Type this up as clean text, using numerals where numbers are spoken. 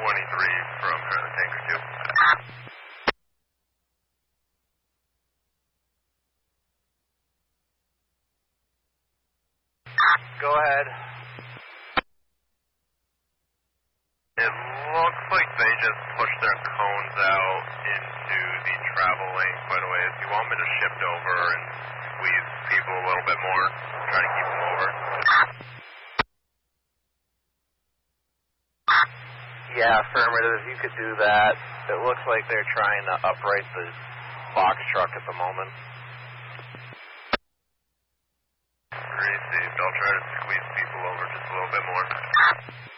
from Highland Tanker 2. Go ahead. It looks like they just pushed their cones out into the travel lane quite a ways. You want me to shift over and squeeze people a little bit more, try to keep them over? Yeah, affirmative. You could do that. It looks like they're trying to upright the box truck at the moment. Received. I'll try to squeeze people over just a little bit more.